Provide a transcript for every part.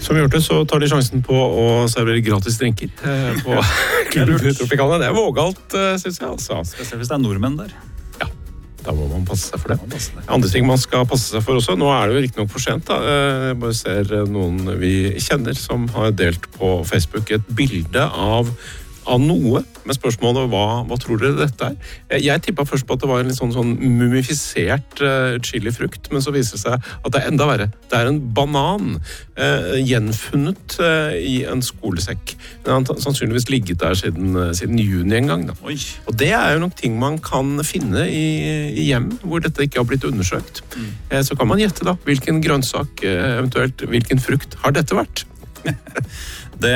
Som vi hørte, så tar de sjansen på å servere gratis drinker på Klubb Tropicana. Det vågalt, synes jeg, altså. Spesielt hvis det nordmenn der. Ja, da må man passe seg for det. Andre ting man skal passe seg for også. Nå det jo riktig nok for sent, da. Jeg bare ser noen vi kjenner som har delt på Facebook et bilde av noe, med spørsmålet hva tror dere dette Jeg tippet først på at det var en litt sånn mumifisert chilifrukt, men så viser det seg at det enda verre. Det en banan gjenfunnet i en skolesekk. Den har sannsynligvis ligget der siden juni en gang. Da. Og det jo nok ting man kan finne i hjem hvor dette ikke har blitt undersøkt. Så kan man gjette da, hvilken grønnsak, eventuelt hvilken frukt har dette vært? Det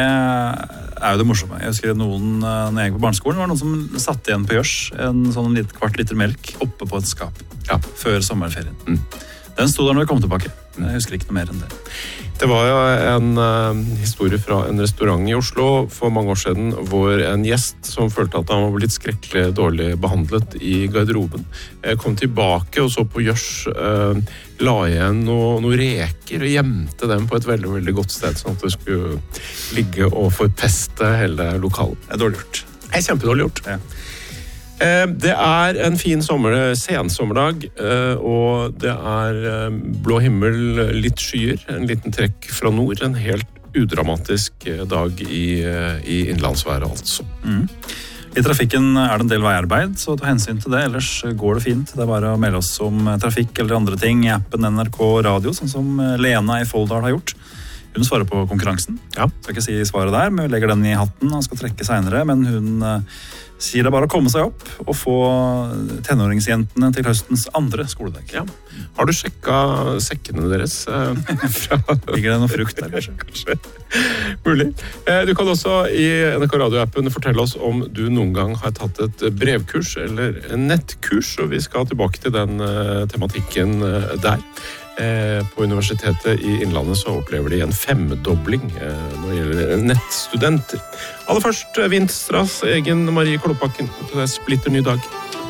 jo det morsomme. Jeg husker når jeg gikk på barneskolen, var det noen som satt igjen på gjørs en sånn kvart liter melk oppe på et skap før sommerferien. Den stod der når jeg kom tilbake. Jeg husker ikke noe mer enn det. Det var jo en historie fra en restaurant i Oslo for mange år siden, hvor en gjest som følte at han var blitt skrekkelig dårlig behandlet i garderoben, kom tilbake og så på gjørs, la igjen noen reker og gjemte dem på et veldig, veldig godt sted, sånn at det skulle ligge og forpeste hele lokalet. Det dårlig gjort. Det kjempedårlig gjort. Ja. Det en fin sensommerdag, og det blå himmel, litt skyer, en liten trekk fra nord, en helt udramatisk dag i innlandsværet altså. I trafikken det en del veiarbeid, så ta hensyn til det, ellers går det fint. Det bare å melde oss om trafikk eller andre ting i appen NRK Radio, sånn som Lena i Folldal har gjort. Hun svarer på konkurransen. Skal ikke si svaret der, men vi legger den i hatten. Han skal trekke senere, men hun sier det bare å komme seg opp og få tenåringsjentene til høstens andre skoledag. Ja. Har du sjekket sekkene deres? Ligger det noe frukt der, kanskje? Kanskje. Mulig. Du kan også i NRK Radio-appen fortelle oss om du noen gang har tatt et brevkurs eller en nettkurs, og vi skal tilbake til den tematikken der. På Universitetet i Innlandet så opplever de en 5-dobling når det gjelder nettstudenter. Aller først Vinstras egen Marie Kloppakken. Det splitter ny dag.